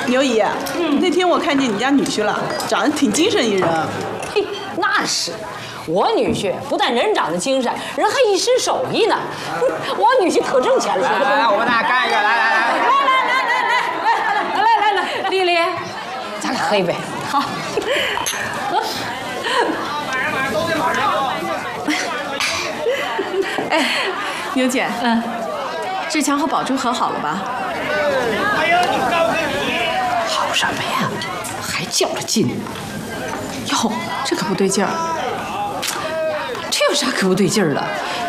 牛姨，那天我看见你家女婿了，长得挺精神一人。 嘿，那是，我女婿不但人长得精神，人还一身手艺呢。我女婿可挣钱了。 来，我们俩干一个，来， 丽丽，咱俩喝一杯。好。 哎，牛姐，志强和宝珠和好了吧？ 好什么呀？还较着劲。 哟，这可不对劲儿。 这有啥可不对劲儿的？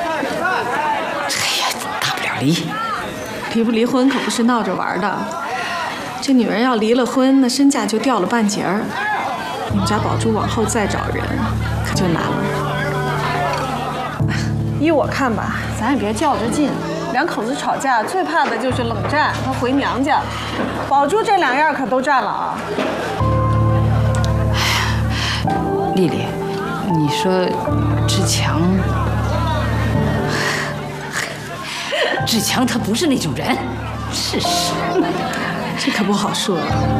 哎呀，大不了离。 离不离婚可不是闹着玩的。这女人要离了婚，那身价就掉了半截儿。你们家宝珠往后再找人，可就难了。依我看吧，咱也别较着劲。两口子吵架最怕的就是冷战和回娘家。宝珠这两样可都占了啊。 丽丽，你说志强他不是那种人，试试。 这可不好说。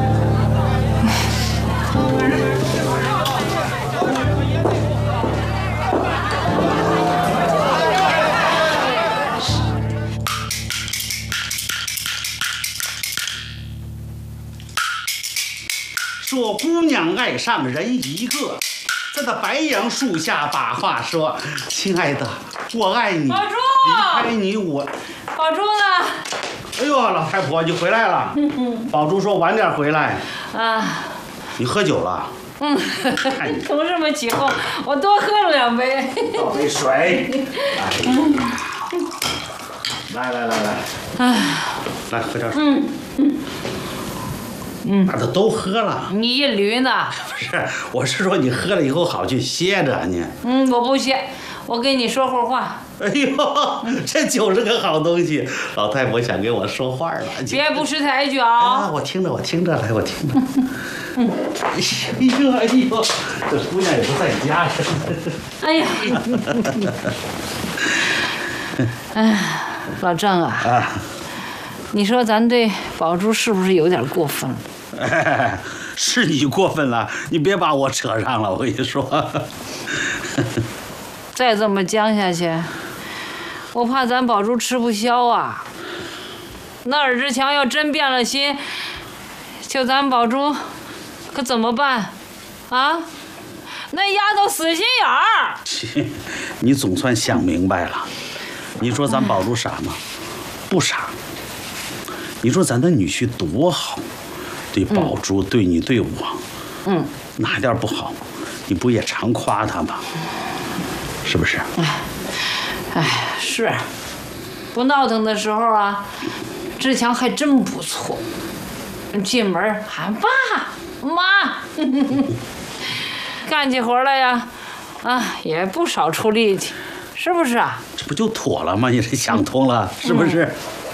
说姑娘爱上人一个，在那白杨树下把话说。亲爱的，我爱你， 宝珠， 离开你我。 宝珠呢？ 哎呦，老太婆，你回来了。宝珠说晚点回来。 啊。 你喝酒了？ 同志们起哄，我多喝了2杯。 倒杯水。来。来喝点水。那都喝了。 你一驴呢？ 不是，我是说你喝了以后好去歇着你。 我不歇，我跟你说会儿话。 哎呦，这酒是个好东西，老太婆想给我说话了。 别不识抬举啊！我听着，来，我听着。哎呦，这姑娘也不在家。 哎呀，老郑啊，你说咱对宝珠是不是有点过分了？ 是你过分了，你别把我扯上了，我跟你说。 再这么僵下去，我怕咱宝珠吃不消啊。那尔志强要真变了心，就咱宝珠可怎么办？啊？那丫头死心眼儿。 你总算想明白了。你说咱宝珠傻吗？不傻。你说咱的女婿多好，对宝珠，对你，对我，哪点不好？你不也常夸他吗？是不是？ 哎，是。不闹腾的时候啊，志强还真不错。进门喊爸妈，干起活来呀，也不少出力气，是不是啊？ 这不就妥了吗？你这想通了，是不是？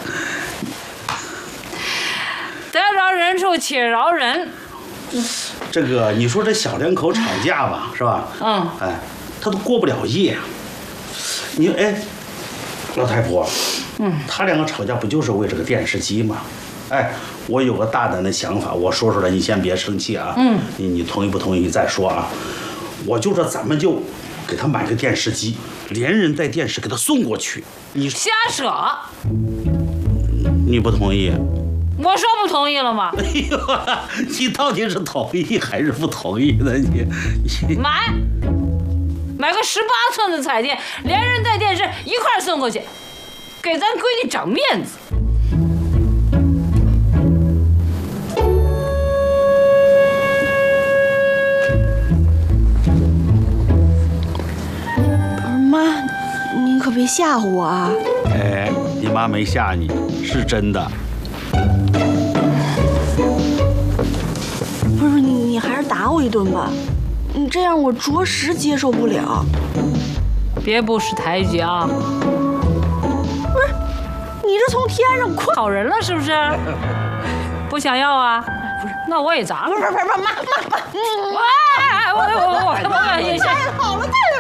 得饶人处且饶人。 这个你说这小两口吵架吧，是吧？他都过不了夜。你老太婆，他两个吵架不就是为这个电视机吗？我有个大胆的想法，我说出来，你先别生气啊。你同意不同意再说啊？我就说咱们就给他买个电视机，连人带电视给他送过去。你瞎扯！ 你不同意？ 我说不同意了吗？ 哎呦，你到底是同意还是不同意呢？你买个18寸的彩电，连人带电视一块送过去，给咱闺女长面子。 不是妈，您可别吓唬我啊！ 你妈没吓你，是真的。 不是你还是打我一顿吧，你这样我着实接受不了。 别不识抬举啊！ 不是，你这从天上考人了是不是？不想要啊？不是，那我也砸了。 不是，妈， 我也先。 太好了，太